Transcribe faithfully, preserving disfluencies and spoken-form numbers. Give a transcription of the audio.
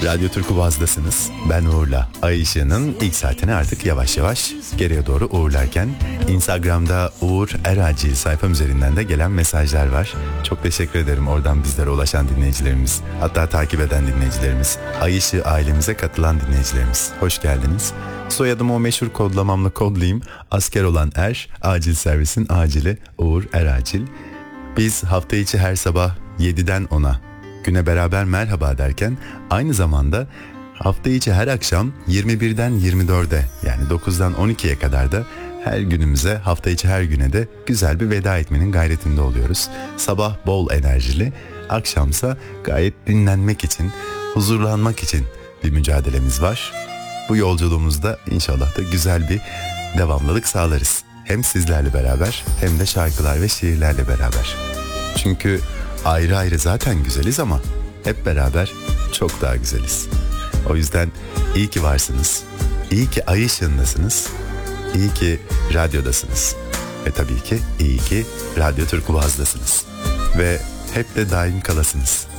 Radyo Turkuaz'dasınız. Ben Uğur'la Ay Işığı'nın ilk saatini artık yavaş yavaş geriye doğru uğurlarken Instagram'da Uğur Eracil sayfam üzerinden de gelen mesajlar var. Çok teşekkür ederim oradan bizlere ulaşan dinleyicilerimiz. Hatta takip eden dinleyicilerimiz. Ay Işığı ailemize katılan dinleyicilerimiz. Hoş geldiniz. Soyadımı o meşhur kodlamamla kodlayayım. Asker olan er, acil servisin acili Uğur Eracil. Biz hafta içi her sabah yediden ona güne beraber merhaba derken aynı zamanda hafta içi her akşam yirmi birden yirmi dörde yani dokuzdan on ikiye kadar da her günümüze, hafta içi her güne de güzel bir veda etmenin gayretinde oluyoruz. Sabah bol enerjili, akşamsa gayet dinlenmek için, huzurlanmak için bir mücadelemiz var. Bu yolculuğumuzda inşallah da güzel bir devamlılık sağlarız. Hem sizlerle beraber hem de şarkılar ve şiirlerle beraber. Çünkü ayrı ayrı zaten güzeliz ama hep beraber çok daha güzeliz. O yüzden iyi ki varsınız. İyi ki Ay Işığı'ndasınız. İyi ki radyodasınız. Ve tabii ki iyi ki Radyo Turkuaz'dasınız. Ve hep de daim kalasınız.